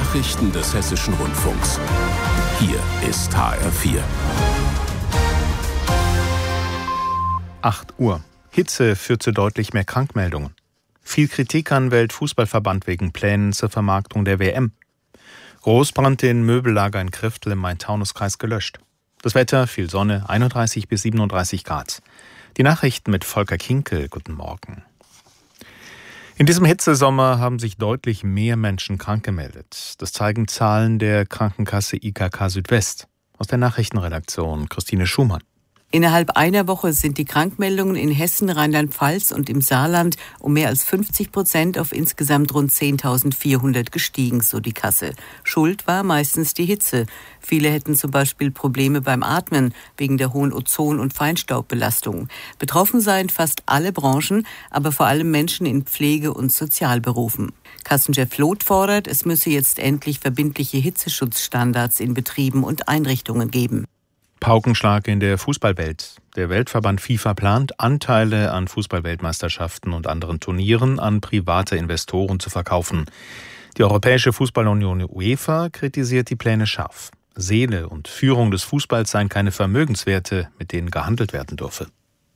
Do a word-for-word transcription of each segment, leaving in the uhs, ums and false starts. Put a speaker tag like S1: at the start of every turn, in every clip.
S1: Nachrichten des Hessischen Rundfunks. Hier ist H R vier.
S2: acht Uhr. Hitze führt zu deutlich mehr Krankmeldungen. Viel Kritik an Weltfußballverband wegen Plänen zur Vermarktung der W M. Großbrand in Möbellager in Kriftel im Main-Taunus-Kreis gelöscht. Das Wetter, viel Sonne, einunddreißig bis siebenunddreißig Grad. Die Nachrichten mit Volker Kinkel. Guten Morgen. In diesem Hitzesommer haben sich deutlich mehr Menschen krank gemeldet. Das zeigen Zahlen der Krankenkasse I K K Südwest. Aus der Nachrichtenredaktion Christine Schumann.
S3: Innerhalb einer Woche sind die Krankmeldungen in Hessen, Rheinland-Pfalz und im Saarland um mehr als fünfzig Prozent auf insgesamt rund zehntausendvierhundert gestiegen, so die Kasse. Schuld war meistens die Hitze. Viele hätten zum Beispiel Probleme beim Atmen wegen der hohen Ozon- und Feinstaubbelastung. Betroffen seien fast alle Branchen, aber vor allem Menschen in Pflege- und Sozialberufen. Kassenchef Loth fordert, es müsse jetzt endlich verbindliche Hitzeschutzstandards in Betrieben und Einrichtungen geben.
S2: Paukenschlag in der Fußballwelt. Der Weltverband FIFA plant, Anteile an Fußballweltmeisterschaften und anderen Turnieren an private Investoren zu verkaufen. Die Europäische Fußballunion UEFA kritisiert die Pläne scharf. Seele und Führung des Fußballs seien keine Vermögenswerte, mit denen gehandelt werden dürfe.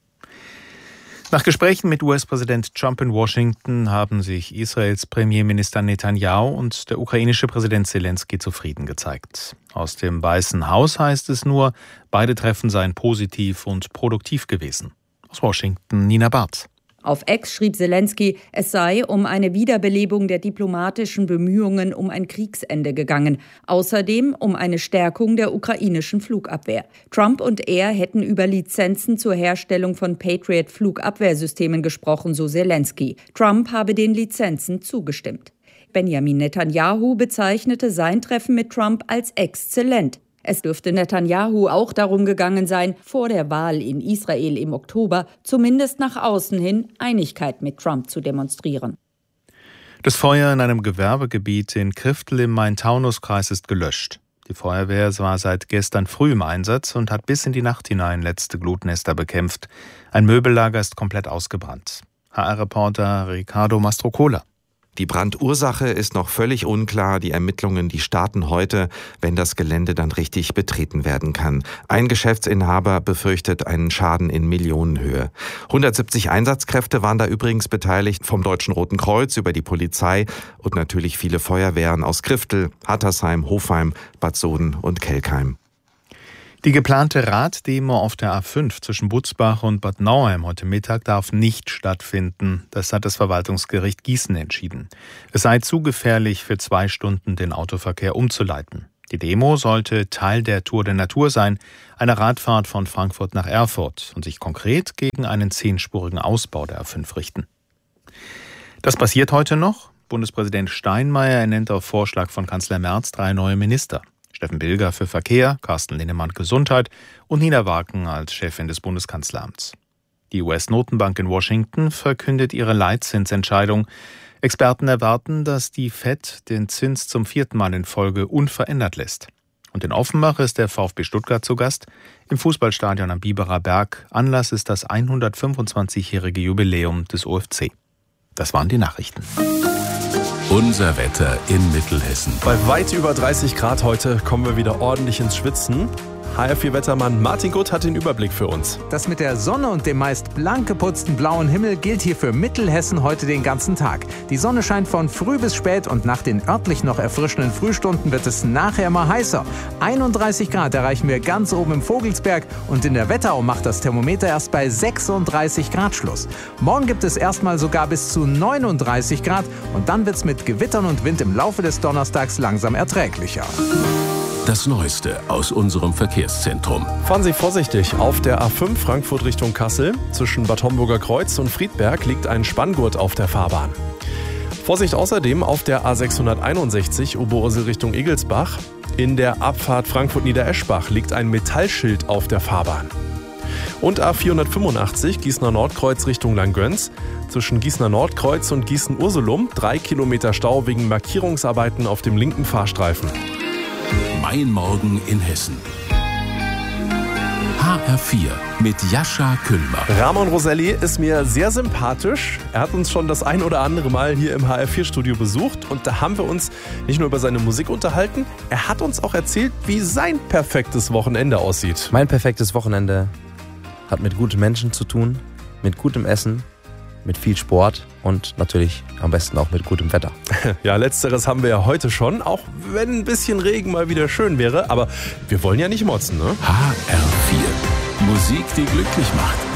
S2: Nach Gesprächen mit U S-Präsident Trump in Washington haben sich Israels Premierminister Netanyahu und der ukrainische Präsident Zelensky zufrieden gezeigt. Aus dem Weißen Haus heißt es nur, beide Treffen seien positiv und produktiv gewesen. Aus Washington Nina Barth.
S4: Auf X schrieb Zelensky, es sei um eine Wiederbelebung der diplomatischen Bemühungen um ein Kriegsende gegangen. Außerdem um eine Stärkung der ukrainischen Flugabwehr. Trump und er hätten über Lizenzen zur Herstellung von Patriot-Flugabwehrsystemen gesprochen, so Zelensky. Trump habe den Lizenzen zugestimmt. Benjamin Netanyahu bezeichnete sein Treffen mit Trump als exzellent. Es dürfte Netanyahu auch darum gegangen sein, vor der Wahl in Israel im Oktober zumindest nach außen hin Einigkeit mit Trump zu demonstrieren.
S2: Das Feuer in einem Gewerbegebiet in Kriftel im Main-Taunus-Kreis ist gelöscht. Die Feuerwehr war seit gestern früh im Einsatz und hat bis in die Nacht hinein letzte Glutnester bekämpft. Ein Möbellager ist komplett ausgebrannt. H R-Reporter Ricardo Mastrocola.
S5: Die Brandursache ist noch völlig unklar. Die Ermittlungen, die starten heute, wenn das Gelände dann richtig betreten werden kann. Ein Geschäftsinhaber befürchtet einen Schaden in Millionenhöhe. hundertsiebzig Einsatzkräfte waren da übrigens beteiligt, vom Deutschen Roten Kreuz über die Polizei und natürlich viele Feuerwehren aus Kriftel, Hattersheim, Hofheim, Bad Soden und Kelkheim.
S2: Die geplante Raddemo auf der A fünf zwischen Butzbach und Bad Nauheim heute Mittag darf nicht stattfinden. Das hat das Verwaltungsgericht Gießen entschieden. Es sei zu gefährlich, für zwei Stunden den Autoverkehr umzuleiten. Die Demo sollte Teil der Tour de Natur sein, einer Radfahrt von Frankfurt nach Erfurt und sich konkret gegen einen zehnspurigen Ausbau der A fünf richten. Das passiert heute noch. Bundespräsident Steinmeier ernennt auf Vorschlag von Kanzler Merz drei neue Minister. Steffen Bilger für Verkehr, Carsten Linnemann Gesundheit und Nina Waken als Chefin des Bundeskanzleramts. Die U S-Notenbank in Washington verkündet ihre Leitzinsentscheidung. Experten erwarten, dass die Fed den Zins zum vierten Mal in Folge unverändert lässt. Und in Offenbach ist der VfB Stuttgart zu Gast im Fußballstadion am Biberer Berg. Anlass ist das hundertfünfundzwanzigjährige Jubiläum des O F C. Das waren die Nachrichten.
S1: Unser Wetter in Mittelhessen.
S6: Bei weit über dreißig Grad heute kommen wir wieder ordentlich ins Schwitzen. H R vier-Wettermann Martin Gutt hat den Überblick für uns.
S7: Das mit der Sonne und dem meist blank geputzten blauen Himmel gilt hier für Mittelhessen heute den ganzen Tag. Die Sonne scheint von früh bis spät und nach den örtlich noch erfrischenden Frühstunden wird es nachher immer heißer. einunddreißig Grad erreichen wir ganz oben im Vogelsberg und in der Wetterau macht das Thermometer erst bei sechsunddreißig Grad Schluss. Morgen gibt es erstmal sogar bis zu neununddreißig Grad und dann wird es mit Gewittern und Wind im Laufe des Donnerstags langsam erträglicher.
S1: Das Neueste aus unserem Verkehrszentrum.
S6: Fahren Sie vorsichtig. Auf der A fünf Frankfurt Richtung Kassel zwischen Bad Homburger Kreuz und Friedberg liegt ein Spanngurt auf der Fahrbahn. Vorsicht außerdem auf der A sechshunderteinundsechzig Oberursel Richtung Igelsbach. In der Abfahrt Frankfurt-Niedereschbach liegt ein Metallschild auf der Fahrbahn. Und A vierhundertfünfundachtzig Gießener Nordkreuz Richtung Langgöns. Zwischen Gießener Nordkreuz und Gießen-Ursulum drei Kilometer Stau wegen Markierungsarbeiten auf dem linken Fahrstreifen.
S1: Mein Morgen in Hessen. H H R vier mit Jascha Küllmer.
S6: Ramon Roselli ist mir sehr sympathisch. Er hat uns schon das ein oder andere Mal hier im H R vier Studio besucht und da haben wir uns nicht nur über seine Musik unterhalten, er hat uns auch erzählt, wie sein perfektes Wochenende aussieht.
S8: Mein perfektes Wochenende hat mit guten Menschen zu tun, mit gutem Essen, mit viel Sport und natürlich am besten auch mit gutem Wetter.
S6: Ja, letzteres haben wir ja heute schon, auch wenn ein bisschen Regen mal wieder schön wäre, aber wir wollen ja nicht motzen, ne?
S1: H R vier. Musik, die glücklich macht.